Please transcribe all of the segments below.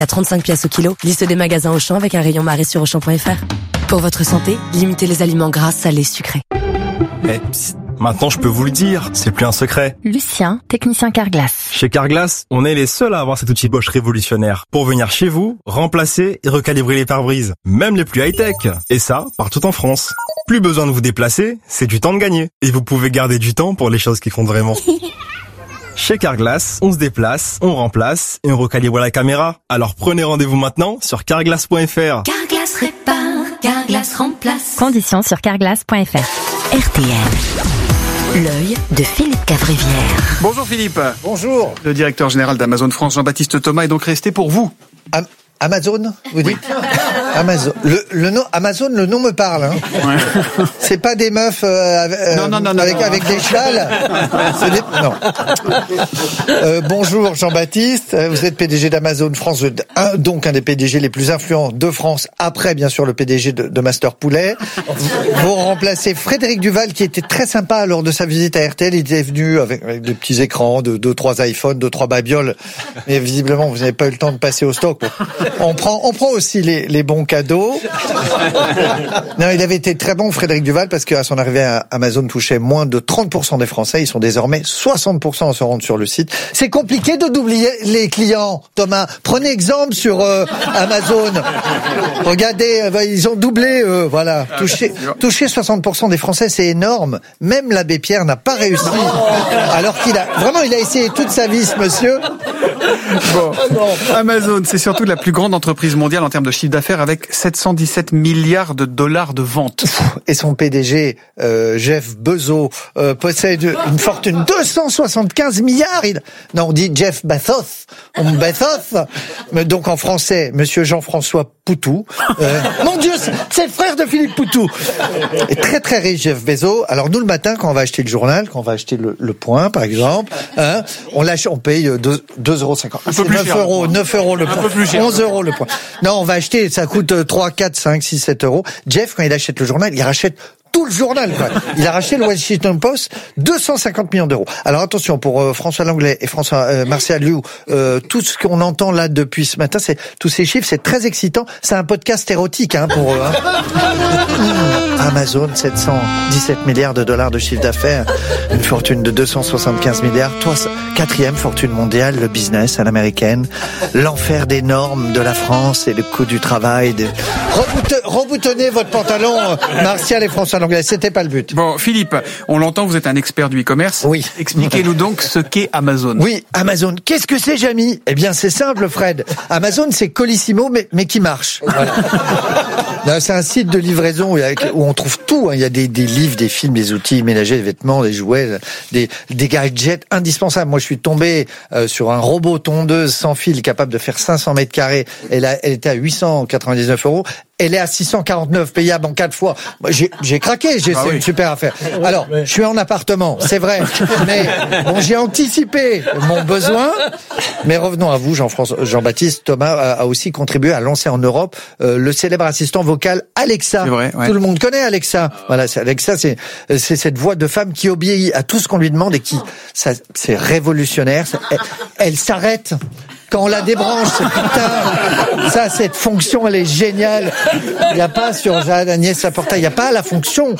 à 35 pièces au kilo. Liste des magasins Auchan avec un rayon marée sur Auchan.fr. Pour votre santé, limitez les aliments gras, salés, sucrés. Psst, maintenant je peux vous le dire, c'est plus un secret. Lucien, technicien Carglass. Chez Carglass, on est les seuls à avoir cet outil Bosch révolutionnaire pour venir chez vous, remplacer et recalibrer les pare-brises, même les plus high-tech. Et ça, partout en France. Plus besoin de vous déplacer, c'est du temps de gagner. Et vous pouvez garder du temps pour les choses qui comptent vraiment. Chez Carglass, on se déplace, on remplace et on recalibre la caméra. Alors prenez rendez-vous maintenant sur carglass.fr. Carglass répare, Carglass remplace. Conditions sur carglass.fr. RTL. L'œil de Philippe Cavrivière. Bonjour Philippe. Bonjour. Le directeur général d'Amazon France, Jean-Baptiste Thomas, est donc resté pour vous. Amazon, vous dites? Amazon. Le nom Amazon, le nom me parle. Hein. Ouais. C'est pas des meufs avec des châles. Non. Bonjour Jean-Baptiste. Vous êtes PDG d'Amazon France, donc un des PDG les plus influents de France. Après, bien sûr, le PDG de Master Poulet. Vous remplacez Frédéric Duval, qui était très sympa lors de sa visite à RTL. Il était venu avec des petits écrans, 2-3 iPhones, 2-3 babioles. Mais visiblement, vous n'avez pas eu le temps de passer au stock. On prend aussi les bons cadeaux. Non, il avait été très bon, Frédéric Duval, parce qu'à son arrivée à Amazon touchait moins de 30% des Français. Ils sont désormais 60% à se rendre sur le site. C'est compliqué de doubler les clients, Thomas. Prenez exemple sur Amazon. Regardez, ils ont doublé, voilà. Toucher 60% des Français, c'est énorme. Même l'abbé Pierre n'a pas réussi. Alors qu'il a essayé toute sa vie, ce monsieur. Bon. Amazon, c'est surtout la plus grande entreprise mondiale en termes de chiffre d'affaires avec 717 milliards de dollars de ventes. Et son PDG, Jeff Bezos, possède une fortune 275 milliards. On dit Jeff Bezos. Mais donc en français, monsieur Jean-François Poutou. Mon Dieu, c'est le frère de Philippe Poutou. Et très très riche, Jeff Bezos. Alors nous, le matin, quand on va acheter le journal, quand on va acheter le Point, par exemple, on paye 2,50 €. C'est 9 euros le Point. 11 € le Point. Non, on va acheter, ça coûte 3, 4, 5, 6, 7 euros. Jeff, quand il achète le journal, il rachète tout le journal, quoi. Il a racheté le Washington Post, 250 millions d'euros. Alors attention, pour François Langlais et François Martial Liu, tout ce qu'on entend là depuis ce matin, c'est tous ces chiffres, c'est très excitant. C'est un podcast érotique, pour eux. Amazon, 717 milliards de dollars de chiffre d'affaires, une fortune de 275 milliards, quatrième fortune mondiale, le business à l'américaine, l'enfer des normes de la France et le coût du travail. Reboutonnez votre pantalon, Martial et François Langlais, c'était pas le but. Bon, Philippe, on l'entend, vous êtes un expert du e-commerce. Oui. Expliquez-nous donc ce qu'est Amazon. Oui, Amazon. Qu'est-ce que c'est, Jamy? Eh bien, c'est simple, Fred. Amazon, c'est Colissimo, mais qui marche. Voilà. Non, c'est un site de livraison où on trouve tout. Il y a des livres, des films, des outils ménagers, des vêtements, des jouets, des gadgets indispensables. Moi, je suis tombé sur un robot tondeuse sans fil capable de faire 500 mètres carrés. Elle était à 899 €. Elle est à 649, payable en 4 fois. Moi, j'ai craqué, c'est une super affaire. Alors, je suis en appartement, c'est vrai, mais bon, j'ai anticipé mon besoin. Mais revenons à vous, Jean-Baptiste. Thomas a aussi contribué à lancer en Europe le célèbre assistant vocal Alexa. C'est vrai, ouais. Tout le monde connaît Alexa. Voilà, Alexa, c'est cette voix de femme qui obéit à tout ce qu'on lui demande et c'est révolutionnaire. Elle s'arrête quand on la débranche, cette fonction, elle est géniale. Il n'y a pas sur Agnès Laporta, il n'y a pas la fonction.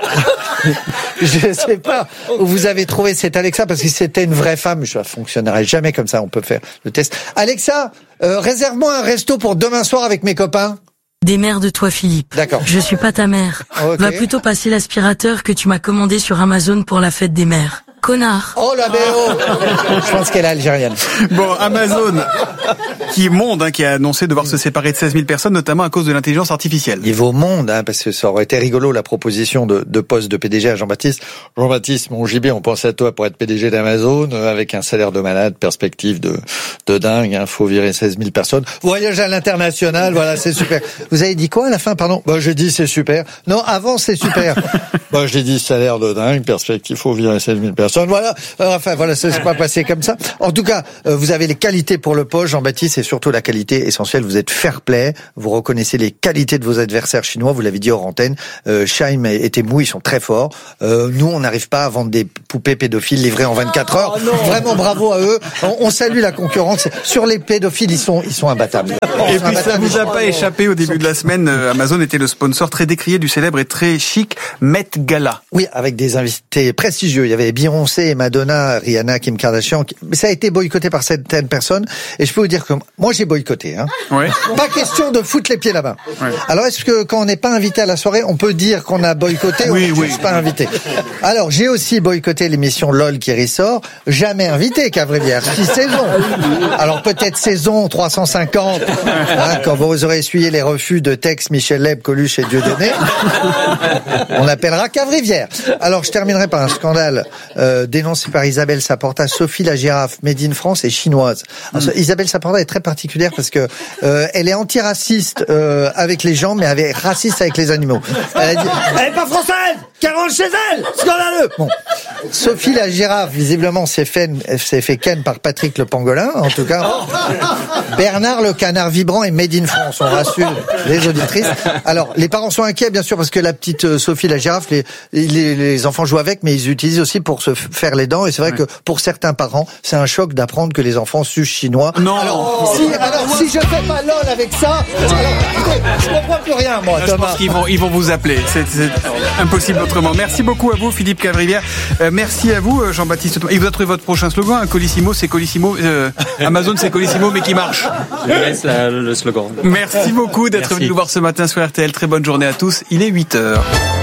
Je ne sais pas où vous avez trouvé cette Alexa, parce que si c'était une vraie femme, ça ne fonctionnerait jamais comme ça, on peut faire le test. Alexa, réserve-moi un resto pour demain soir avec mes copains. Démerde-toi, Philippe. D'accord. Je suis pas ta mère. Okay. Va plutôt passer l'aspirateur que tu m'as commandé sur Amazon pour la fête des mères. Connard. Oh la BO. Je pense qu'elle est algérienne. Bon, Amazon, qui a annoncé devoir se séparer de 16 000 personnes, notamment à cause de l'intelligence artificielle. Il vaut monde, parce que ça aurait été rigolo, la proposition de poste de PDG à Jean-Baptiste. Jean-Baptiste, mon JB, on pense à toi pour être PDG d'Amazon, avec un salaire de malade, perspective de dingue, faut virer 16 000 personnes. Voyage à l'international, voilà, c'est super. Vous avez dit quoi à la fin, pardon? J'ai dit c'est super. Non, avant c'est super. J'ai dit salaire de dingue, perspective, faut virer 16 000 personnes. personne. Voilà. Enfin, voilà, ça s'est pas passé comme ça. En tout cas, vous avez les qualités pour le poste, Jean-Baptiste, et surtout la qualité essentielle. Vous êtes fair-play. Vous reconnaissez les qualités de vos adversaires chinois. Vous l'avez dit hors antenne. Scheim et Temu, ils sont très forts. Nous, on n'arrive pas à vendre des poupées pédophiles livrées en 24 heures. Vraiment bravo à eux. On salue la concurrence. Sur les pédophiles, ils sont imbattables. Et puis ça vous a pas échappé au début de la semaine. Amazon était le sponsor très décrié du célèbre et très chic Met Gala. Oui, avec des invités prestigieux. Il y avait Beyoncé, Madonna, Rihanna, Kim Kardashian. Mais ça a été boycotté par certaines personnes. Et je peux vous dire que moi, j'ai boycotté. Ouais. Pas question de foutre les pieds là-bas. Ouais. Alors, est-ce que quand on n'est pas invité à la soirée, on peut dire qu'on a boycotté ou on n'est juste pas invité? Alors, j'ai aussi boycotté l'émission LOL qui ressort. Jamais invité, Cavrivière. 6 saisons. Alors, peut-être saison 350, quand vous aurez essuyé les refus de Tex, Michel Leb, Coluche et Dieudonné. On appellera Cavrivière. Alors, je terminerai par un scandale dénoncé par Isabelle Saporta. Sophie la girafe, made in France, est chinoise. Alors, Isabelle Saporta est très particulière parce que elle est antiraciste avec les gens, mais elle est raciste avec les animaux. Elle a dit, elle est pas française, qu'elle rentre chez elle, scandaleux. Bon, Sophie la girafe, visiblement, s'est fait ken par Patrick le pangolin, en tout cas. Bernard le canard vibrant est made in France, on rassure les auditrices. Alors, les parents sont inquiets, bien sûr, parce que la petite Sophie la girafe, les enfants jouent avec, mais ils utilisent aussi pour se faire les dents. Et c'est vrai que pour certains parents, c'est un choc d'apprendre que les enfants sucent chinois. Non. Alors, si je fais pas LOL avec ça, je comprends plus rien, moi, Je Thomas. pense qu'ils vont vous appeler. C'est impossible autrement. Merci beaucoup à vous, Philippe Cavrivière. Merci à vous, Jean-Baptiste. Il vous a trouvé votre prochain slogan. Colissimo, c'est Colissimo. Amazon, c'est Colissimo, mais qui marche. Je laisse le slogan. Merci beaucoup d'être venu nous voir ce matin sur RTL. Très bonne journée à tous. Il est 8h.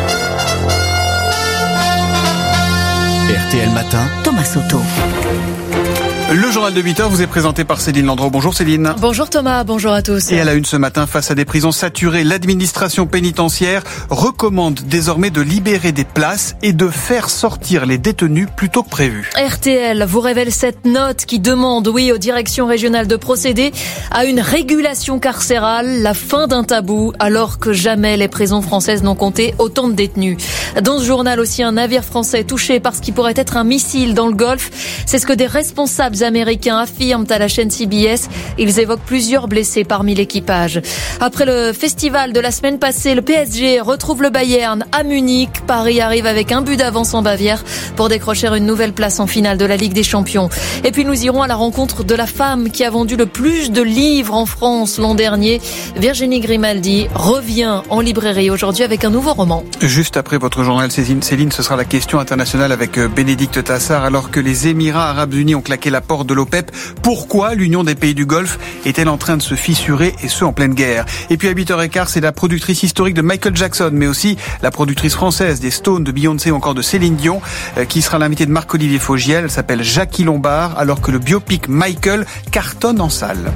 RTL Matin, Thomas Soto. Le journal de 8h vous est présenté par Céline Landreau. Bonjour Céline. Bonjour Thomas, bonjour à tous. Et à la une ce matin, face à des prisons saturées, l'administration pénitentiaire recommande désormais de libérer des places et de faire sortir les détenus plus tôt que prévu. RTL vous révèle cette note qui demande, aux directions régionales de procéder à une régulation carcérale, la fin d'un tabou, alors que jamais les prisons françaises n'ont compté autant de détenus. Dans ce journal aussi, un navire français touché par ce qui pourrait être un missile dans le Golfe. C'est ce que des responsables américains affirment à la chaîne CBS. Ils évoquent plusieurs blessés parmi l'équipage. Après le festival de la semaine passée, le PSG retrouve le Bayern à Munich. Paris arrive avec un but d'avance en Bavière pour décrocher une nouvelle place en finale de la Ligue des Champions. Et puis nous irons à la rencontre de la femme qui a vendu le plus de livres en France l'an dernier. Virginie Grimaldi revient en librairie aujourd'hui avec un nouveau roman. Juste après votre journal, Céline, ce sera la question internationale avec Bénédicte Tassard. Alors que les Émirats Arabes Unis ont claqué la porte de l'OPEP, pourquoi l'Union des pays du Golfe est-elle en train de se fissurer, et ce en pleine guerre? Et puis à 8h15, c'est la productrice historique de Michael Jackson, mais aussi la productrice française des Stones, de Beyoncé ou encore de Céline Dion, qui sera l'invitée de Marc-Olivier Fogiel. Elle s'appelle Jackie Lombard, alors que le biopic Michael cartonne en salle.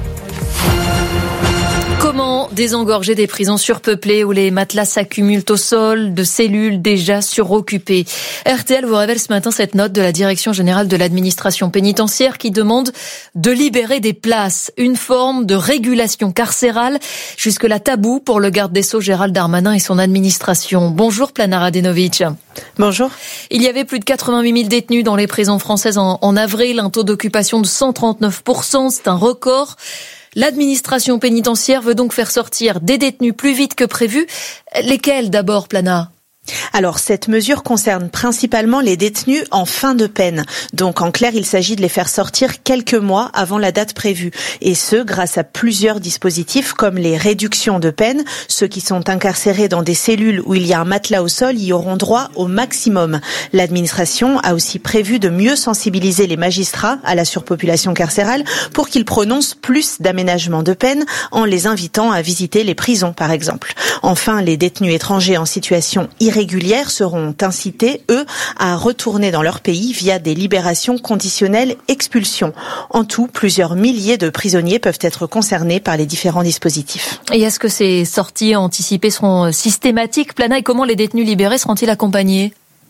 Comment désengorger des prisons surpeuplées où les matelas s'accumulent au sol, de cellules déjà suroccupées? RTL vous révèle ce matin cette note de la Direction générale de l'administration pénitentiaire qui demande de libérer des places, une forme de régulation carcérale, jusque-là tabou pour le garde des Sceaux Gérald Darmanin et son administration. Bonjour Plana Radenovic. Bonjour. Il y avait plus de 88 000 détenus dans les prisons françaises en avril, un taux d'occupation de 139%, c'est un record. L'administration pénitentiaire veut donc faire sortir des détenus plus vite que prévu. Lesquels d'abord, Plana ? Alors, cette mesure concerne principalement les détenus en fin de peine. Donc, en clair, il s'agit de les faire sortir quelques mois avant la date prévue. Et ce, grâce à plusieurs dispositifs comme les réductions de peine. Ceux qui sont incarcérés dans des cellules où il y a un matelas au sol y auront droit au maximum. L'administration a aussi prévu de mieux sensibiliser les magistrats à la surpopulation carcérale pour qu'ils prononcent plus d'aménagements de peine en les invitant à visiter les prisons, par exemple. Enfin, les détenus étrangers en situation irrégulières seront incités, eux, à retourner dans leur pays via des libérations conditionnelles expulsion. En tout, plusieurs milliers de prisonniers peuvent être concernés par les différents dispositifs. Et est-ce que ces sorties anticipées seront systématiques, Plana, et comment les détenus libérés seront-ils accompagnés ?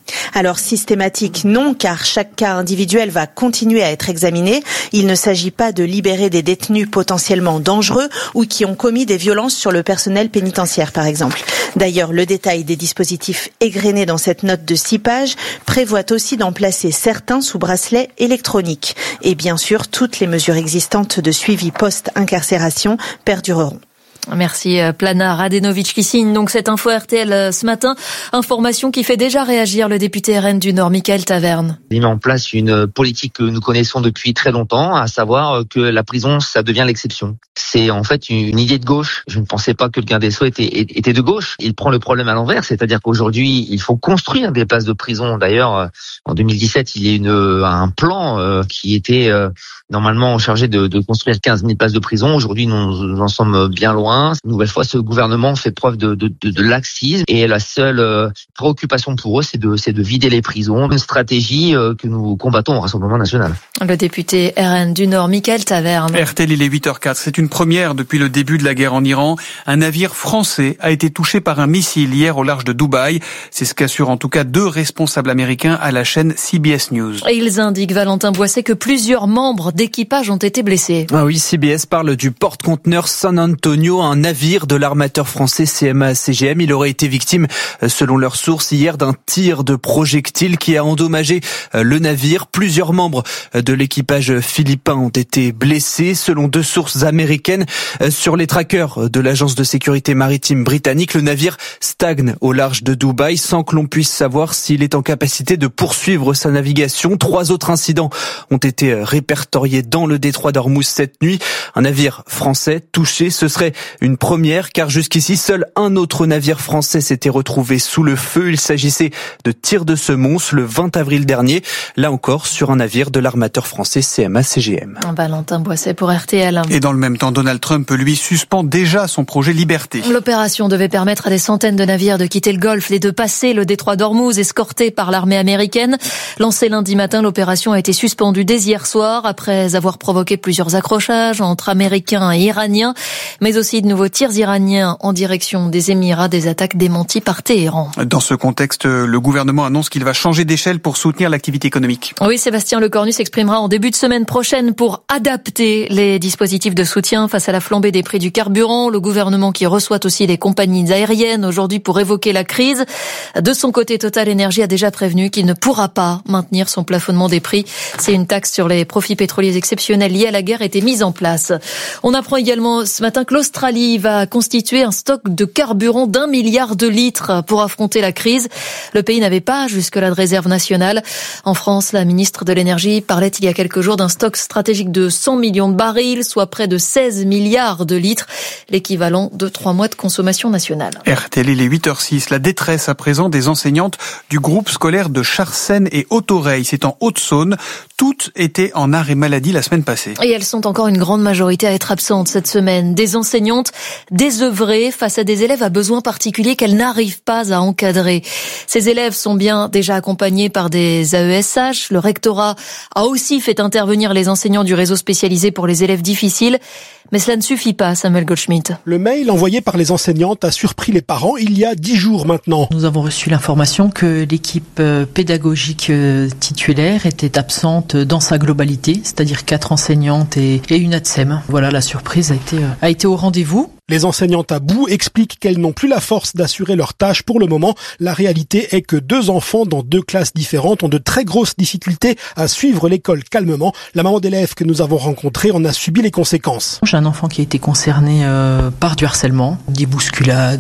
Alors systématique, non, car chaque cas individuel va continuer à être examiné. Il ne s'agit pas de libérer des détenus potentiellement dangereux ou qui ont commis des violences sur le personnel pénitentiaire, par exemple. D'ailleurs, le détail des dispositifs égrenés dans cette note de 6 pages prévoit aussi d'en placer certains sous bracelet électronique. Et bien sûr, toutes les mesures existantes de suivi post-incarcération perdureront. Merci Plana Radenovic qui signe donc cette info RTL ce matin. Information qui fait déjà réagir le député RN du Nord, Michael Taverne. Il met en place une politique que nous connaissons depuis très longtemps, à savoir que la prison, ça devient l'exception. C'est en fait une idée de gauche. Je ne pensais pas que le garde des Sceaux était de gauche. Il prend le problème à l'envers, c'est-à-dire qu'aujourd'hui, il faut construire des places de prison. D'ailleurs, en 2017, il y a un plan qui était normalement chargé de construire 15 000 places de prison. Aujourd'hui, nous en sommes bien loin. Une nouvelle fois, ce gouvernement fait preuve de laxisme et la seule préoccupation pour eux, c'est de vider les prisons. Une stratégie que nous combattons au Rassemblement national. Le député RN du Nord, Michael Taverne. RTL, il est 8h04. C'est une première depuis le début de la guerre en Iran. Un navire français a été touché par un missile hier au large de Dubaï. C'est ce qu'assurent en tout cas 2 responsables américains à la chaîne CBS News. Et ils indiquent, Valentin Boisset, que plusieurs membres d'équipage ont été blessés. Ah oui, CBS parle du porte-conteneur San Antonio, un navire de l'armateur français CMA-CGM. Il aurait été victime, selon leurs sources, hier d'un tir de projectile qui a endommagé le navire. Plusieurs membres de l'équipage philippin ont été blessés, selon 2 sources américaines. Sur les trackers de l'agence de sécurité maritime britannique, le navire stagne au large de Dubaï sans que l'on puisse savoir s'il est en capacité de poursuivre sa navigation. 3 autres incidents ont été répertoriés dans le détroit d'Ormuz cette nuit. Un navire français touché, ce serait une première, car jusqu'ici, seul un autre navire français s'était retrouvé sous le feu. Il s'agissait de tirs de semonce le 20 avril dernier, là encore sur un navire de l'armateur français CMA-CGM. Valentin Boisset pour RTL. Et dans le même temps, Donald Trump, lui, suspend déjà son projet Liberté. L'opération devait permettre à des centaines de navires de quitter le Golfe et de passer le détroit d'Ormuz, escortés par l'armée américaine. Lancée lundi matin, l'opération a été suspendue dès hier soir, après avoir provoqué plusieurs accrochages entre Américains et Iraniens, mais aussi de nouveaux tirs iraniens en direction des Émirats, des attaques démenties par Téhéran. Dans ce contexte, le gouvernement annonce qu'il va changer d'échelle pour soutenir l'activité économique. Oui, Sébastien Lecornu s'exprimera en début de semaine prochaine pour adapter les dispositifs de soutien face à la flambée des prix du carburant. Le gouvernement qui reçoit aussi les compagnies aériennes aujourd'hui pour évoquer la crise. De son côté, Total Energy a déjà prévenu qu'il ne pourra pas maintenir son plafonnement des prix. C'est une taxe sur les profits pétroliers exceptionnels liés à la guerre était mise en place. On apprend également ce matin que l'Australie va constituer un stock de carburant d'1 milliard de litres pour affronter la crise. Le pays n'avait pas jusque-là de réserve nationale. En France, la ministre de l'Énergie parlait il y a quelques jours d'un stock stratégique de 100 millions de barils, soit près de 16 milliards de litres, l'équivalent de 3 mois de consommation nationale. RTL, il est 8h06. La détresse à présent des enseignantes du groupe scolaire de Charsennes et Haute-Oreille. C'est en Haute-Saône. Toutes étaient en arrêt maladie la semaine passée. Et elles sont encore une grande majorité à être absentes cette semaine. Des enseignantes désœuvrées face à des élèves à besoins particuliers qu'elles n'arrivent pas à encadrer. Ces élèves sont bien déjà accompagnés par des AESH. Le rectorat a aussi fait intervenir les enseignants du réseau spécialisé pour les élèves difficiles. Mais cela ne suffit pas, Samuel Goldschmidt. Le mail envoyé par les enseignantes a surpris les parents il y a 10 jours maintenant. Nous avons reçu l'information que l'équipe pédagogique titulaire était absente dans sa globalité, c'est-à-dire 4 enseignantes et une ATSEM. Voilà, la surprise a été au rendez-vous. Les enseignantes à bout expliquent qu'elles n'ont plus la force d'assurer leurs tâches pour le moment. La réalité est que 2 enfants dans 2 classes différentes ont de très grosses difficultés à suivre l'école calmement. La maman d'élève que nous avons rencontrée en a subi les conséquences. J'ai un enfant qui a été concerné par du harcèlement, des bousculades,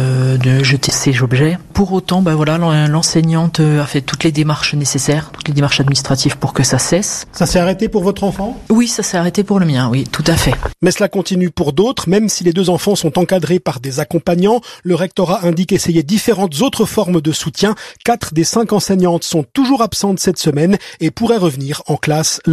de jeter ses objets. Pour autant, l'enseignante a fait toutes les démarches nécessaires, toutes les démarches administratives pour que ça cesse. Ça s'est arrêté pour votre enfant ? Oui, ça s'est arrêté pour le mien, oui, tout à fait. Mais cela continue pour d'autres, même si les 2 enfants sont encadrés par des accompagnants. Le rectorat indique essayer différentes autres formes de soutien. 4 des 5 enseignantes sont toujours absentes cette semaine et pourraient revenir en classe lundi.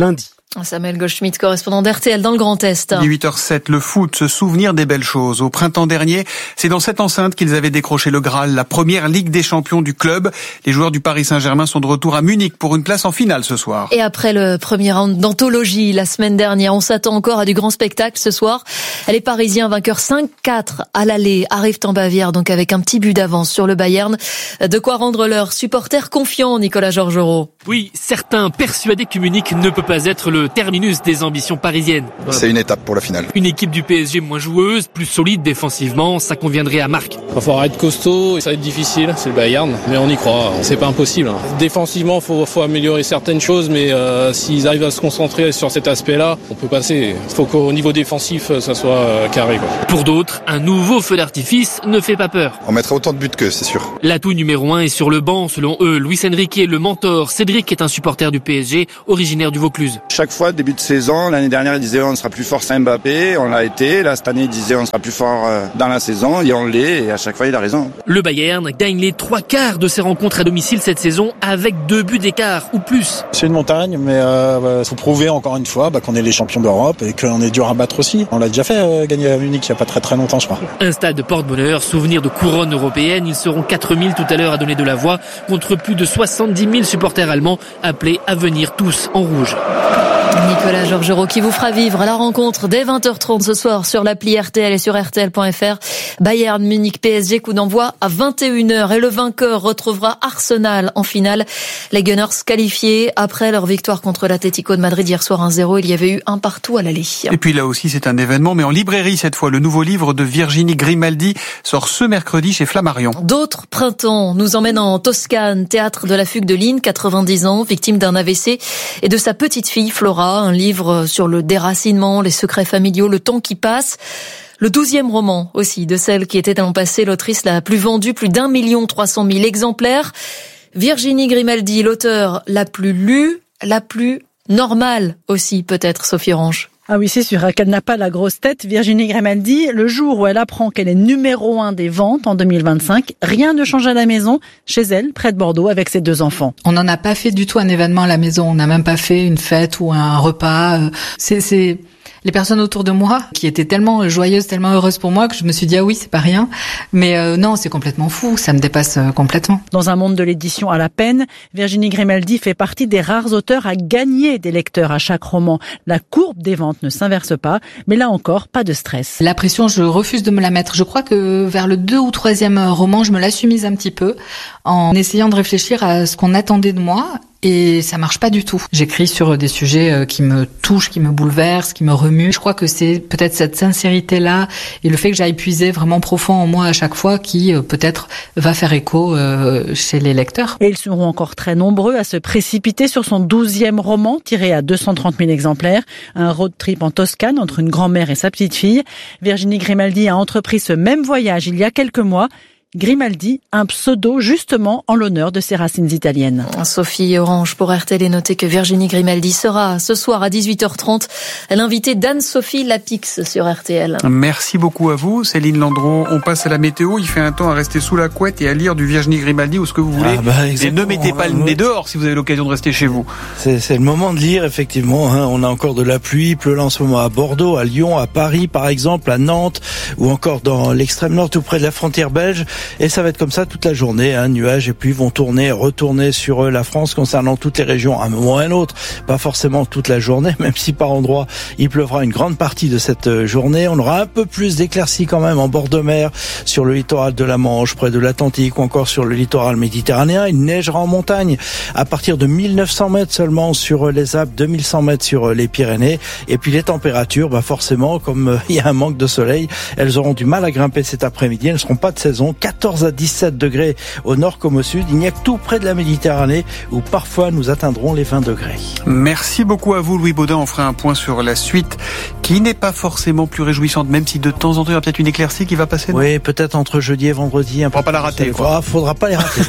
Samuel Goldschmidt, correspondant d'RTL dans le Grand Est. 8h07, le foot, se souvenir des belles choses. Au printemps dernier, c'est dans cette enceinte qu'ils avaient décroché le Graal, la première Ligue des champions du club. Les joueurs du Paris Saint-Germain sont de retour à Munich pour une place en finale ce soir. Et après le premier round d'anthologie la semaine dernière, on s'attend encore à du grand spectacle ce soir. Les Parisiens, vainqueurs 5-4 à l'aller, arrivent en Bavière, donc avec un petit but d'avance sur le Bayern. De quoi rendre leurs supporters confiants, Nicolas Georgerot. Oui, certains persuadés que Munich ne peut pas être le terminus des ambitions parisiennes. Voilà. C'est une étape pour la finale. Une équipe du PSG moins joueuse, plus solide défensivement, ça conviendrait à Marc. Il va falloir être costaud, ça va être difficile, c'est le Bayern, mais on y croit, c'est pas impossible. Défensivement, faut améliorer certaines choses, mais s'ils arrivent à se concentrer sur cet aspect-là, on peut passer. Il faut qu'au niveau défensif, ça soit carré, quoi. Pour d'autres, un nouveau feu d'artifice ne fait pas peur. On mettra autant de buts qu'eux, c'est sûr. L'atout numéro 1 est sur le banc, selon eux. Luis Enrique, le mentor. Cédric est un supporter du PSG, originaire du Vaucluse. Chaque fois, début de saison, l'année dernière, il disait on sera plus fort sans Mbappé, on l'a été. Là, cette année, il disait on sera plus fort dans la saison, et on l'est, et à chaque fois, il a raison. Le Bayern gagne les 3/4 de ses rencontres à domicile cette saison avec 2 buts d'écart ou plus. C'est une montagne, mais faut prouver encore une fois qu'on est les champions d'Europe et qu'on est dur à battre aussi. On l'a déjà fait gagner à Munich il n'y a pas très longtemps, je crois. Un stade de porte-bonheur, souvenir de couronne européenne. Ils seront 4000 tout à l'heure à donner de la voix contre plus de 70 000 supporters allemands appelés à venir tous en rouge. Nicolas Georgerot qui vous fera vivre la rencontre dès 20h30 ce soir sur l'appli RTL et sur RTL.fr. Bayern Munich PSG, coup d'envoi à 21h et le vainqueur retrouvera Arsenal en finale. Les Gunners qualifiés après leur victoire contre l'Atlético de Madrid hier soir 1-0. Il y avait eu 1-1 à l'aller. Et puis là aussi c'est un événement, mais en librairie cette fois. Le nouveau livre de Virginie Grimaldi sort ce mercredi chez Flammarion. D'autres printemps nous emmènent en Toscane, théâtre de la fugue de Lynn, 90 ans, victime d'un AVC, et de sa petite fille Flora. Un livre sur le déracinement, les secrets familiaux, le temps qui passe. Le 12e roman aussi de celle qui était l'an passé l'autrice la plus vendue, plus d'1 300 000 exemplaires. Virginie Grimaldi, l'auteure la plus lue, la plus normale aussi peut-être, Sophie Orange. Ah oui, c'est sûr, qu'elle n'a pas la grosse tête. Virginie Grimaldi, le jour où elle apprend qu'elle est numéro 1 des ventes en 2025, rien ne change à la maison, chez elle, près de Bordeaux, avec ses 2 enfants. On n'en a pas fait du tout un événement à la maison. On n'a même pas fait une fête ou un repas. C'est les personnes autour de moi qui étaient tellement joyeuses, tellement heureuses pour moi que je me suis dit, ah oui, c'est pas rien. Mais non, c'est complètement fou, ça me dépasse complètement. Dans un monde de l'édition à la peine, Virginie Grimaldi fait partie des rares auteurs à gagner des lecteurs à chaque roman. La courbe des ventes ne s'inverse pas, mais là encore, pas de stress. La pression, je refuse de me la mettre. Je crois que vers le 2 ou 3e roman, je me la suis mise un petit peu en essayant de réfléchir à ce qu'on attendait de moi. Et ça marche pas du tout. J'écris sur des sujets qui me touchent, qui me bouleversent, qui me remuent. Je crois que c'est peut-être cette sincérité-là et le fait que j'aille puiser vraiment profond en moi à chaque fois qui peut-être va faire écho chez les lecteurs. Et ils seront encore très nombreux à se précipiter sur son 12e roman, tiré à 230 000 exemplaires. Un road trip en Toscane entre une grand-mère et sa petite-fille. Virginie Grimaldi a entrepris ce même voyage il y a quelques mois. Grimaldi, un pseudo justement en l'honneur de ses racines italiennes. Sophie Orange pour RTL et notez que Virginie Grimaldi sera ce soir à 18h30 l'invitée d'Anne-Sophie Lapix sur RTL. Merci beaucoup à vous, Céline Landreau. On passe à la météo. Il fait un temps à rester sous la couette et à lire du Virginie Grimaldi ou ce que vous voulez. Et ne mettez pas le nez dehors si vous avez l'occasion de rester chez vous. C'est le moment de lire, effectivement. On a encore de la pluie. Il pleut là en ce moment à Bordeaux, à Lyon, à Paris par exemple, à Nantes ou encore dans l'extrême nord tout près de la frontière belge. Et ça va être comme ça toute la journée. Nuages et pluie vont retourner sur la France concernant toutes les régions à un moment ou à un autre. Pas forcément toute la journée, même si par endroits il pleuvra une grande partie de cette journée. On aura un peu plus d'éclaircies quand même en bord de mer, sur le littoral de la Manche, près de l'Atlantique ou encore sur le littoral méditerranéen. Il neigera en montagne à partir de 1900 mètres seulement sur les Alpes, 2100 mètres sur les Pyrénées. Et puis les températures, forcément, comme il y a un manque de soleil, elles auront du mal à grimper cet après-midi. Elles ne seront pas de saison. 14 à 17 degrés au nord comme au sud. Il n'y a que tout près de la Méditerranée où parfois nous atteindrons les 20 degrés. Merci beaucoup à vous, Louis Baudin. On fera un point sur la suite qui n'est pas forcément plus réjouissante, même si de temps en temps il y a peut-être une éclaircie qui va passer. Non, oui, peut-être entre jeudi et vendredi. On ne va pas la rater. Faudra pas les rater.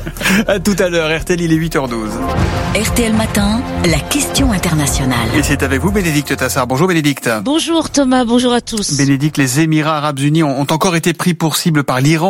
À tout à l'heure. RTL, il est 8h12. RTL Matin, la question internationale. Et c'est avec vous, Bénédicte Tassard. Bonjour, Bénédicte. Bonjour, Thomas. Bonjour à tous. Bénédicte, les Émirats Arabes Unis ont encore été pris pour cible par l'Iran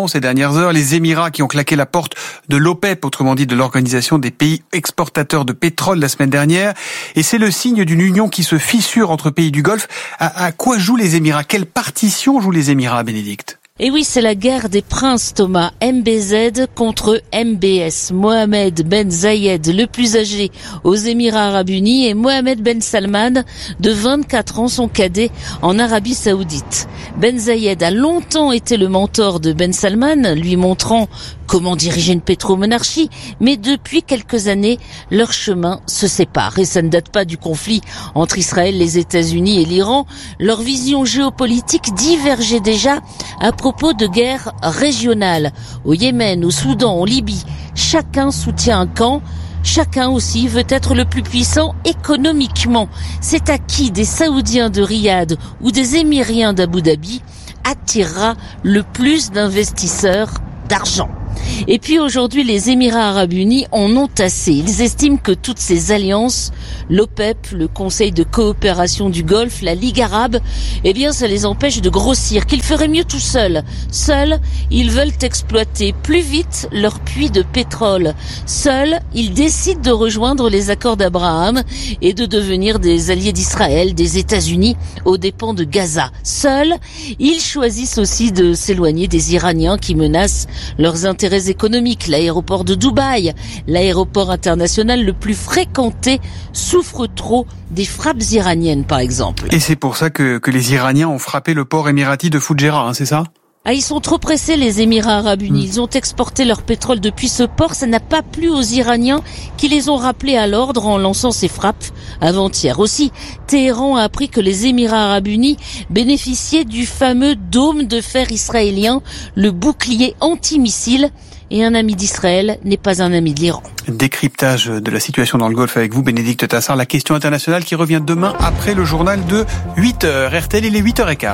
ces dernières heures. Les Émirats qui ont claqué la porte de l'OPEP, autrement dit de l'Organisation des pays exportateurs de pétrole la semaine dernière. Et c'est le signe d'une union qui se fissure entre pays du Golfe. À quoi jouent les Émirats? Quelle partition jouent les Émirats, Bénédicte? Et oui, c'est la guerre des princes, Thomas. MBZ contre MBS. Mohamed Ben Zayed, le plus âgé aux Émirats Arabes Unis, et Mohamed Ben Salman, de 24 ans, son cadet en Arabie Saoudite. Ben Zayed a longtemps été le mentor de Ben Salman, lui montrant comment diriger une pétromonarchie, mais depuis quelques années, leurs chemins se séparent. Et ça ne date pas du conflit entre Israël, les États-Unis et l'Iran. Leur vision géopolitique divergeait déjà à propos de guerres régionales. Au Yémen, au Soudan, en Libye, chacun soutient un camp. Chacun aussi veut être le plus puissant économiquement. C'est à qui des Saoudiens de Riyad ou des Émiriens d'Abu Dhabi attirera le plus d'investisseurs d'argent. Et puis aujourd'hui, les Émirats Arabes Unis en ont assez. Ils estiment que toutes ces alliances, l'OPEP, le Conseil de coopération du Golfe, la Ligue arabe, eh bien ça les empêche de grossir, qu'ils feraient mieux tout seuls. Seuls, ils veulent exploiter plus vite leurs puits de pétrole. Seuls, ils décident de rejoindre les accords d'Abraham et de devenir des alliés d'Israël, des États-Unis, aux dépens de Gaza. Seuls, ils choisissent aussi de s'éloigner des Iraniens qui menacent leurs intérêts économiques. L'aéroport de Dubaï, l'aéroport international le plus fréquenté, souffre trop des frappes iraniennes, par exemple. Et c'est pour ça que les Iraniens ont frappé le port émirati de Fujairah, c'est ça? Ils sont trop pressés, les Émirats Arabes Unis. Ils ont exporté leur pétrole depuis ce port. Ça n'a pas plu aux Iraniens qui les ont rappelés à l'ordre en lançant ces frappes avant-hier. Aussi, Téhéran a appris que les Émirats Arabes Unis bénéficiaient du fameux dôme de fer israélien, le bouclier antimissile. Et un ami d'Israël n'est pas un ami de l'Iran. Décryptage de la situation dans le Golfe avec vous, Bénédicte Tassard. La question internationale qui revient demain après le journal de 8h. RTL, il est 8h15.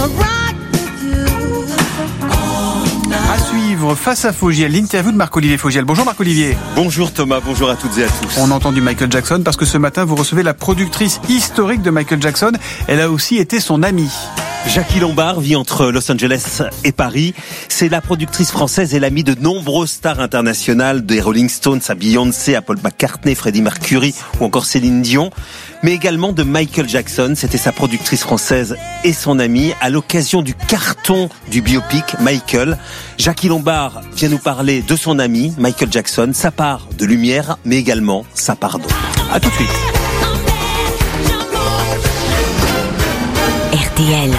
À suivre, face à Fogiel, l'interview de Marc-Olivier Fogiel. Bonjour Marc-Olivier. Bonjour Thomas, bonjour à toutes et à tous. On a entendu Michael Jackson parce que ce matin vous recevez la productrice historique de Michael Jackson. Elle a aussi été son amie. Jackie Lombard vit entre Los Angeles et Paris. C'est la productrice française et l'amie de nombreuses stars internationales, des Rolling Stones à Beyoncé, à Paul McCartney, Freddie Mercury ou encore Céline Dion, mais également de Michael Jackson. C'était sa productrice française et son amie à l'occasion du carton du biopic Michael. Jackie Lombard vient nous parler de son ami Michael Jackson, sa part de lumière, mais également sa part d'ombre. À tout de suite. RTL,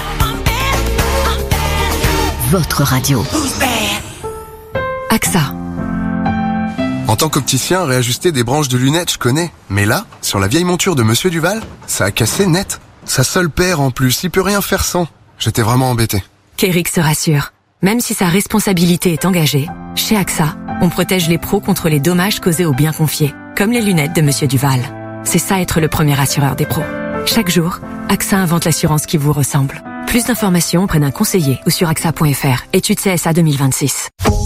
votre radio. AXA. En tant qu'opticien, réajuster des branches de lunettes, je connais. Mais là, sur la vieille monture de Monsieur Duval, ça a cassé net. Sa seule paire en plus, il peut rien faire sans. J'étais vraiment embêté. Kéric se rassure. Même si sa responsabilité est engagée, chez AXA, on protège les pros contre les dommages causés aux biens confiés, comme les lunettes de Monsieur Duval. C'est ça être le premier assureur des pros. Chaque jour, AXA invente l'assurance qui vous ressemble. Plus d'informations auprès d'un conseiller ou sur AXA.fr. Étude CSA 2026.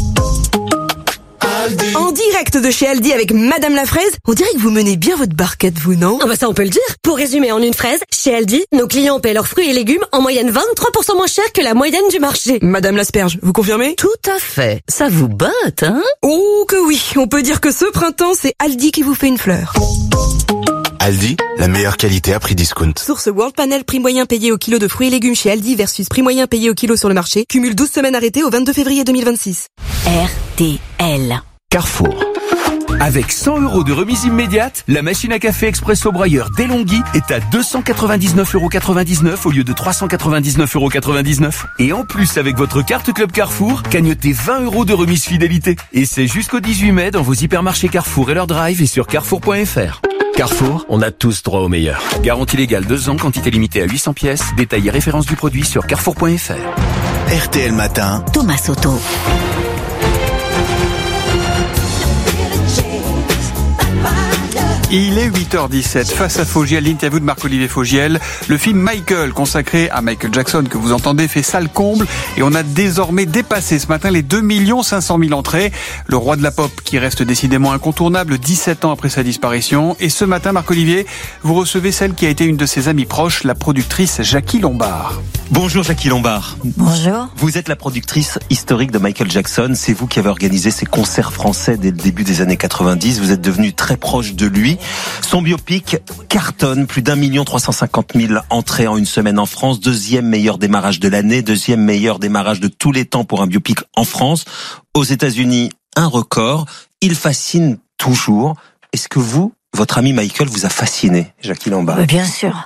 En direct de chez Aldi avec Madame la Fraise, on dirait que vous menez bien votre barquette, vous, non? Ah bah ça on peut le dire. Pour résumer en une phrase, chez Aldi, nos clients paient leurs fruits et légumes en moyenne 23% moins cher que la moyenne du marché. Madame l'Asperge, vous confirmez? Tout à fait. Ça vous botte, hein? Oh que oui, on peut dire que ce printemps, c'est Aldi qui vous fait une fleur. Aldi, la meilleure qualité à prix discount. Source World Panel, prix moyen payé au kilo de fruits et légumes chez Aldi versus prix moyen payé au kilo sur le marché. Cumule 12 semaines arrêtées au 22 février 2026. RTL. Carrefour. Avec 100 € de remise immédiate, la machine à café Expresso Broyeur DeLonghi est à 299,99 € au lieu de 399,99 €. Et en plus, avec votre carte Club Carrefour, cagnotez 20 € de remise fidélité. Et c'est jusqu'au 18 mai dans vos hypermarchés Carrefour et leur drive et sur carrefour.fr. Carrefour, on a tous droit au meilleur. Garantie légale 2 ans, quantité limitée à 800 pièces. Détail et référence du produit sur carrefour.fr. RTL Matin. Thomas Soto. Il est 8h17. Face à Fogiel, l'interview de Marc-Olivier Fogiel. Le film Michael, consacré à Michael Jackson, que vous entendez, fait salle comble. Et on a désormais dépassé ce matin les 2 500 000 entrées. Le roi de la pop qui reste décidément incontournable 17 ans après sa disparition. Et ce matin, Marc-Olivier, vous recevez celle qui a été une de ses amies proches, la productrice Jackie Lombard. Bonjour Jackie Lombard. Bonjour. Vous êtes la productrice historique de Michael Jackson. C'est vous qui avez organisé ces concerts français dès le début des années 90. Vous êtes devenu très proche de lui. Son biopic cartonne, plus d'1 350 000 entrées en une semaine en France, 2e meilleur démarrage de l'année, 2e meilleur démarrage de tous les temps pour un biopic en France. Aux États-Unis, un record. Il fascine toujours. Est-ce que vous, votre ami Michael, vous a fasciné, Jackie Lombard? Bien sûr.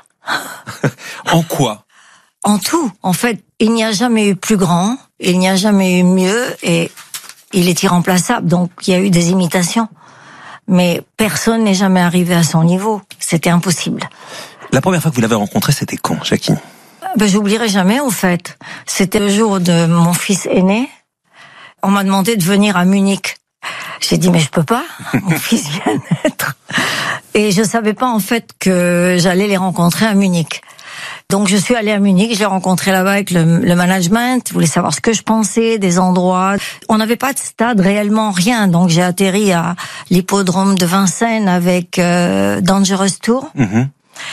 En quoi? En tout. En fait, il n'y a jamais eu plus grand, il n'y a jamais eu mieux, et il est irremplaçable. Donc, il y a eu des imitations. Mais personne n'est jamais arrivé à son niveau. C'était impossible. La première fois que vous l'avez rencontré, c'était quand, Jackie? J'oublierai jamais, au fait. C'était le jour de mon fils aîné. On m'a demandé de venir à Munich. J'ai dit, mais je peux pas. Mon fils vient de naître. Et je savais pas, en fait, que j'allais les rencontrer à Munich. Donc je suis allée à Munich, je l'ai rencontré là-bas avec le management, je voulais savoir ce que je pensais, des endroits. On n'avait pas de stade, réellement rien, donc j'ai atterri à l'hippodrome de Vincennes avec Dangerous Tour. Mm-hmm.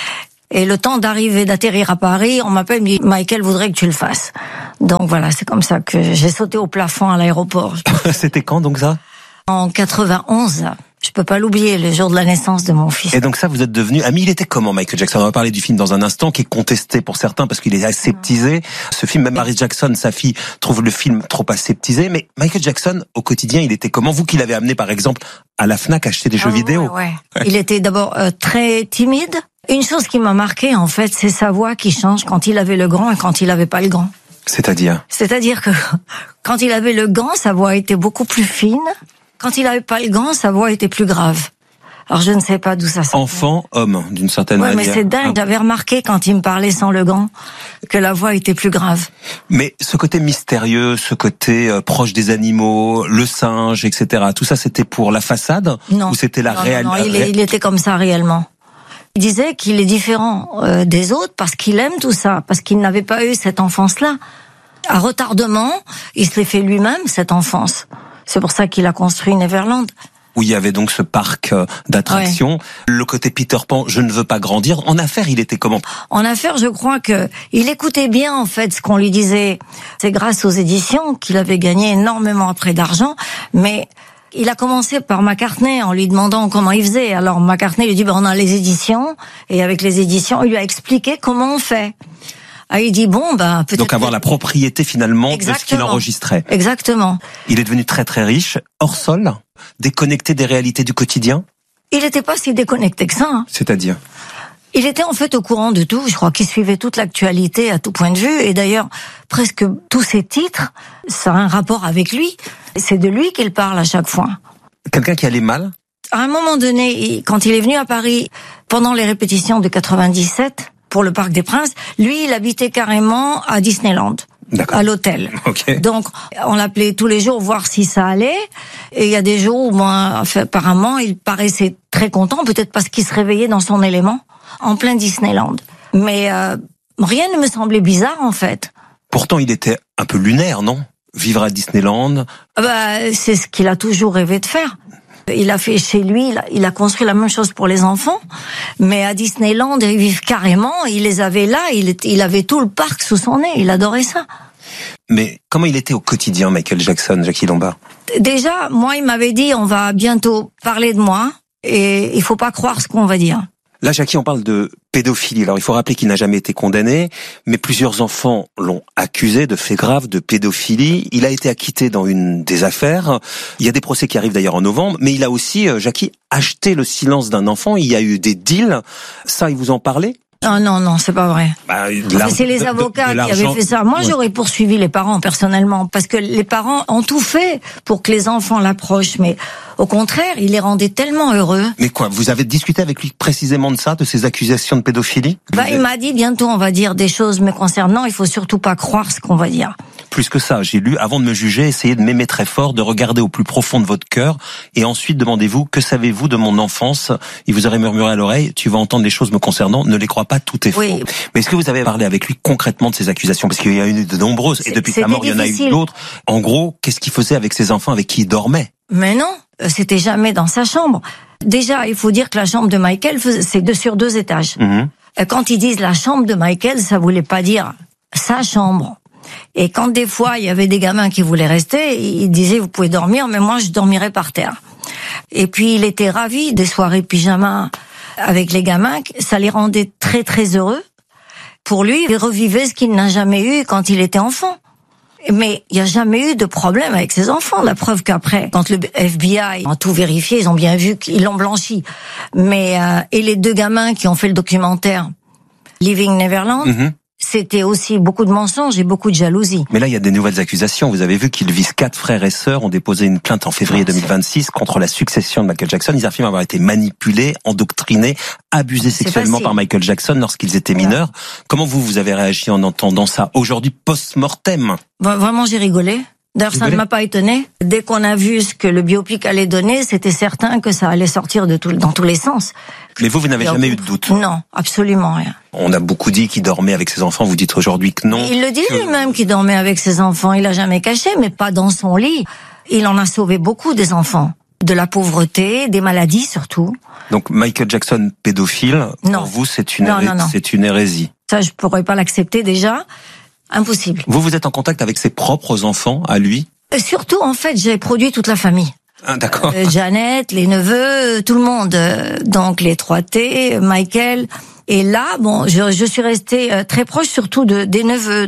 Et le temps d'atterrir à Paris, on m'appelle, me dit, Michael voudrait que tu le fasses. Donc voilà, c'est comme ça que j'ai sauté au plafond à l'aéroport. C'était quand donc ça? En 91. Je peux pas l'oublier, le jour de la naissance de mon fils. Et donc ça, vous êtes devenu ami. Il était comment, Michael Jackson? On va parler du film dans un instant, qui est contesté pour certains parce qu'il est aseptisé. Ce film, même Marie Jackson, sa fille, trouve le film trop aseptisé. Mais Michael Jackson, au quotidien, il était comment? Vous qui l'avez amené, par exemple, à la Fnac acheter des jeux vidéo. Ouais. Il était d'abord très timide. Une chose qui m'a marqué, en fait, c'est sa voix qui change quand il avait le gant et quand il avait pas le gant. C'est-à-dire que quand il avait le gant, sa voix était beaucoup plus fine. Quand il avait pas le gant, sa voix était plus grave. Alors je ne sais pas d'où ça sort. Enfant, homme, d'une certaine manière. Ouais, mais c'est dingue. J'avais remarqué quand il me parlait sans le gant que la voix était plus grave. Mais ce côté mystérieux, ce côté proche des animaux, le singe, etc. Tout ça, c'était pour la façade? Non. Ou c'était la réalité? Non, il était comme ça réellement. Il disait qu'il est différent des autres parce qu'il aime tout ça, parce qu'il n'avait pas eu cette enfance-là. À retardement, il se l'est fait lui-même, cette enfance. C'est pour ça qu'il a construit Neverland. Où il y avait donc ce parc d'attractions. Ouais. Le côté Peter Pan, je ne veux pas grandir. En affaires, il était comment? En affaires, je crois que il écoutait bien, en fait, ce qu'on lui disait. C'est grâce aux éditions qu'il avait gagné énormément après d'argent. Mais il a commencé par McCartney en lui demandant comment il faisait. Alors McCartney lui dit, on a les éditions. Et avec les éditions, il lui a expliqué comment on fait. Ah, il dit peut-être. Donc avoir la propriété finalement Exactement. De ce qu'il enregistrait. Exactement. Il est devenu très très riche, hors sol, déconnecté des réalités du quotidien. Il n'était pas si déconnecté que ça. Hein. C'est-à-dire? Il était en fait au courant de tout. Je crois qu'il suivait toute l'actualité à tout point de vue. Et d'ailleurs, presque tous ses titres, ça a un rapport avec lui. C'est de lui qu'il parle à chaque fois. Quelqu'un qui allait mal? À un moment donné, quand il est venu à Paris pendant les répétitions de 97. Pour le Parc des Princes, lui, il habitait carrément à Disneyland, à l'hôtel. Okay. Donc, on l'appelait tous les jours voir si ça allait. Et il y a des jours où, apparemment, il paraissait très content, peut-être parce qu'il se réveillait dans son élément, en plein Disneyland. Mais rien ne me semblait bizarre, en fait. Pourtant, il était un peu lunaire, non? Vivre à Disneyland. C'est ce qu'il a toujours rêvé de faire. Il a fait chez lui, il a construit la même chose pour les enfants, mais à Disneyland, ils vivent carrément, il les avait là, il avait tout le parc sous son nez, il adorait ça. Mais comment il était au quotidien, Michael Jackson, Jackie Lombard? Déjà, moi, il m'avait dit, on va bientôt parler de moi, et il faut pas croire ce qu'on va dire. Là, Jackie, on parle de pédophilie. Alors, il faut rappeler qu'il n'a jamais été condamné, mais plusieurs enfants l'ont accusé de faits graves de pédophilie. Il a été acquitté dans une des affaires. Il y a des procès qui arrivent d'ailleurs en novembre, mais il a aussi, Jackie, acheté le silence d'un enfant. Il y a eu des deals. Ça, il vous en parlait? Non, c'est pas vrai. C'est les avocats qui avaient fait ça. Moi, j'aurais poursuivi les parents personnellement, parce que les parents ont tout fait pour que les enfants l'approchent, mais au contraire, il les rendait tellement heureux. Mais quoi, vous avez discuté avec lui précisément de ça, de ces accusations de pédophilie? Il m'a dit bientôt on va dire des choses me concernant, il faut surtout pas croire ce qu'on va dire. plus que ça. J'ai lu, avant de me juger, essayez de m'aimer très fort, de regarder au plus profond de votre cœur, et ensuite demandez-vous, que savez-vous de mon enfance? Il vous aurait murmuré à l'oreille, tu vas entendre des choses me concernant, ne les crois pas, tout est faux. Mais est-ce que vous avez parlé avec lui concrètement de ces accusations? Parce qu'il y a eu de nombreuses, et depuis sa mort, il y en a eu d'autres. En gros, qu'est-ce qu'il faisait avec ses enfants avec qui il dormait? Mais non, c'était jamais dans sa chambre. Déjà, il faut dire que la chambre de Michael, c'est sur 2 étages. Quand ils disent la chambre de Michael, ça voulait pas dire sa chambre. Et quand des fois, il y avait des gamins qui voulaient rester, ils disaient, vous pouvez dormir, mais moi, je dormirai par terre. Et puis, il était ravi des soirées pyjama avec les gamins. Ça les rendait très, très heureux. Pour lui, il revivait ce qu'il n'a jamais eu quand il était enfant. Mais il n'y a jamais eu de problème avec ses enfants. La preuve qu'après, quand le FBI a tout vérifié, ils ont bien vu qu'ils l'ont blanchi. Mais et les 2 gamins qui ont fait le documentaire Living Neverland, c'était aussi beaucoup de mensonges et beaucoup de jalousie. Mais là, il y a des nouvelles accusations. Vous avez vu qu'ils visent 4 frères et sœurs, ont déposé une plainte en février 2026 contre la succession de Michael Jackson. Ils affirment avoir été manipulés, endoctrinés, abusés sexuellement par Michael Jackson lorsqu'ils étaient mineurs. Comment vous avez réagi en entendant ça aujourd'hui post-mortem? Vraiment, j'ai rigolé. D'ailleurs, ça ne m'a pas étonné. Dès qu'on a vu ce que le biopic allait donner, c'était certain que ça allait sortir dans tous les sens. Mais vous n'avez jamais eu de doute? Non, absolument rien. On a beaucoup dit qu'il dormait avec ses enfants. Vous dites aujourd'hui que non. Il le dit lui-même qu'il dormait avec ses enfants. Il l'a jamais caché, mais pas dans son lit. Il en a sauvé beaucoup des enfants. De la pauvreté, des maladies surtout. Donc Michael Jackson pédophile, pour vous, c'est une hérésie. Ça, je pourrais pas l'accepter déjà. Impossible. Vous êtes en contact avec ses propres enfants, à lui? Surtout, en fait, j'ai produit toute la famille. Ah, d'accord. Janet, les neveux, tout le monde. Donc, les 3T, Michael. Et là, bon, je suis restée très proche, surtout des neveux.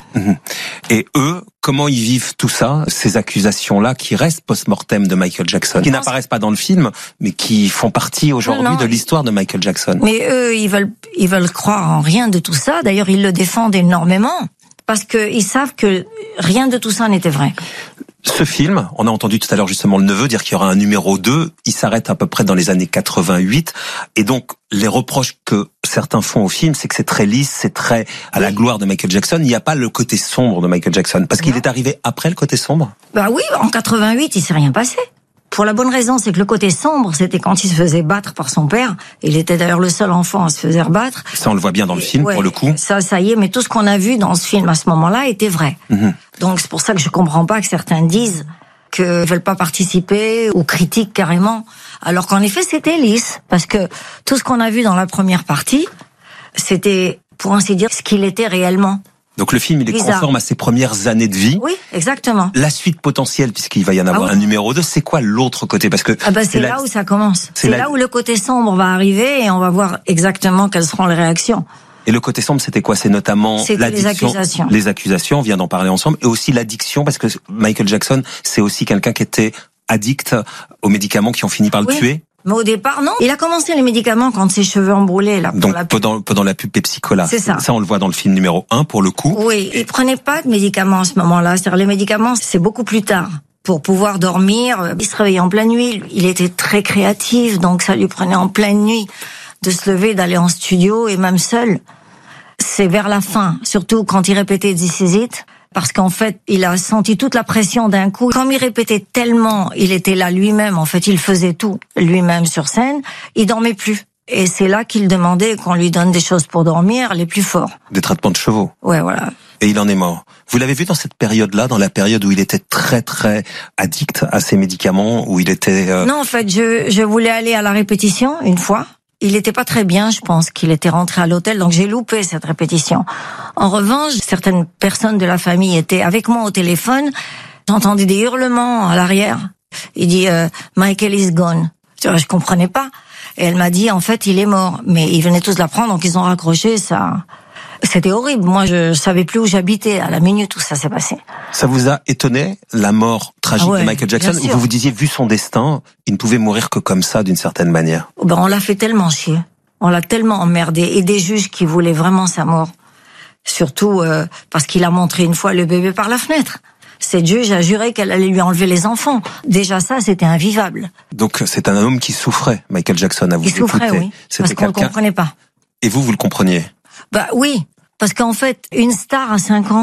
Et eux, comment ils vivent tout ça, ces accusations-là qui restent post-mortem de Michael Jackson, qui n'apparaissent pas dans le film, mais qui font partie aujourd'hui de l'histoire de Michael Jackson? Mais eux, ils veulent croire en rien de tout ça. D'ailleurs, ils le défendent énormément. Parce qu'ils savent que rien de tout ça n'était vrai. Ce film, on a entendu tout à l'heure justement le neveu dire qu'il y aura un numéro 2, il s'arrête à peu près dans les années 88, et donc les reproches que certains font au film, c'est que c'est très lisse, c'est très à la gloire de Michael Jackson, il n'y a pas le côté sombre de Michael Jackson, parce qu'il est arrivé après le côté sombre? Bah oui, en 88, il s'est rien passé. Pour la bonne raison, c'est que le côté sombre, c'était quand il se faisait battre par son père. Il était d'ailleurs le seul enfant à se faire battre. Ça, on le voit bien dans le film, pour le coup. Ça y est, mais tout ce qu'on a vu dans ce film à ce moment-là était vrai. Donc c'est pour ça que je comprends pas que certains disent qu'ils veulent pas participer ou critiquent carrément. Alors qu'en effet, c'était lisse. Parce que tout ce qu'on a vu dans la première partie, c'était, pour ainsi dire, ce qu'il était réellement. Donc le film, il est conforme à ses premières années de vie. Oui, exactement. La suite potentielle, puisqu'il va y en avoir un numéro 2, c'est quoi l'autre côté? Parce que c'est là où ça commence. C'est là où le côté sombre va arriver et on va voir exactement quelles seront les réactions. Et le côté sombre, c'était quoi? C'est notamment l'addiction. Les accusations. Les accusations, on vient d'en parler ensemble. Et aussi l'addiction, parce que Michael Jackson, c'est aussi quelqu'un qui était addict aux médicaments qui ont fini par le tuer. Mais au départ, non. Il a commencé les médicaments quand ses cheveux embroulés, là. Donc, pendant la pub Pepsi-Cola. C'est ça. Ça, on le voit dans le film numéro 1, pour le coup. Oui. Il prenait pas de médicaments à ce moment-là. C'est-à-dire, les médicaments, c'est beaucoup plus tard. Pour pouvoir dormir, il se réveillait en pleine nuit. Il était très créatif, donc ça lui prenait en pleine nuit de se lever, d'aller en studio, et même seul. C'est vers la fin. Surtout quand il répétait This Is It. Parce qu'en fait, il a senti toute la pression d'un coup. Comme il répétait tellement, il était là lui-même, en fait, il faisait tout lui-même sur scène, il dormait plus. Et c'est là qu'il demandait qu'on lui donne des choses pour dormir, les plus forts. Des traitements de chevaux. Ouais, voilà. Et il en est mort. Vous l'avez vu dans cette période-là, dans la période où il était très, très addict à ces médicaments, où il était... Non, en fait, je voulais aller à la répétition, une fois. Il était pas très bien, je pense qu'il était rentré à l'hôtel, donc j'ai loupé cette répétition. En revanche, certaines personnes de la famille étaient avec moi au téléphone. J'entendais des hurlements à l'arrière. Il dit Michael is gone. Je comprenais pas. Et elle m'a dit en fait il est mort. Mais ils venaient tous l'apprendre, donc ils ont raccroché. Ça, c'était horrible. Moi, je savais plus où j'habitais à la minute où ça s'est passé. Ça vous a étonné la mort tragique de Michael Jackson, où vous vous disiez vu son destin, il ne pouvait mourir que comme ça d'une certaine manière? Ben on l'a fait tellement chier. On l'a tellement emmerdé, et des juges qui voulaient vraiment sa mort. Surtout parce qu'il a montré une fois le bébé par la fenêtre. Cette juge a juré qu'elle allait lui enlever les enfants. Déjà ça, c'était invivable. Donc c'est un homme qui souffrait, Michael Jackson, à vous écouter. Il souffrait, oui, parce qu'on ne le comprenait pas. Et vous le compreniez? Bah oui, parce qu'en fait, une star à 5 ans,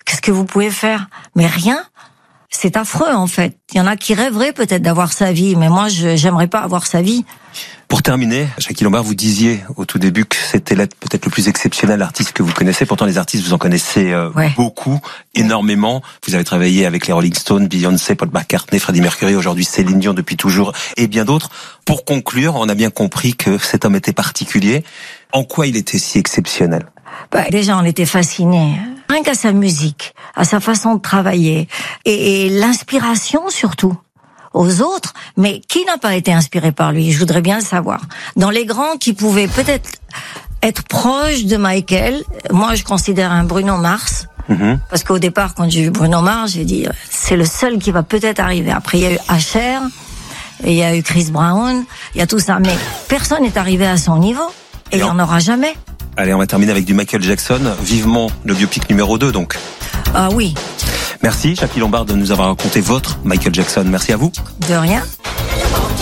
Qu'est-ce que vous pouvez faire? Mais rien. C'est affreux, en fait. Il y en a qui rêveraient peut-être d'avoir sa vie, mais moi, j'aimerais pas avoir sa vie. Pour terminer, Jackie Lombard, vous disiez au tout début que c'était peut-être le plus exceptionnel artiste que vous connaissez. Pourtant, les artistes, vous en connaissez beaucoup, énormément. Vous avez travaillé avec les Rolling Stones, Beyoncé, Paul McCartney, Freddie Mercury, aujourd'hui Céline Dion depuis toujours, et bien d'autres. Pour conclure, on a bien compris que cet homme était particulier. En quoi il était si exceptionnel? Déjà, on était fascinés. Rien qu'à sa musique, à sa façon de travailler, et l'inspiration surtout. Aux autres, mais qui n'a pas été inspiré par lui? Je voudrais bien le savoir. Dans les grands qui pouvaient peut-être être proches de Michael, moi je considère un Bruno Mars, parce qu'au départ quand j'ai vu Bruno Mars, j'ai dit c'est le seul qui va peut-être arriver. Après il y a eu Asher, et il y a eu Chris Brown, il y a tout ça, mais personne n'est arrivé à son niveau, et il n'y en aura jamais. Allez, on va terminer avec du Michael Jackson, vivement le biopic numéro 2 donc. Ah oui. Merci Jackie Lombard de nous avoir raconté votre Michael Jackson. Merci à vous. De rien.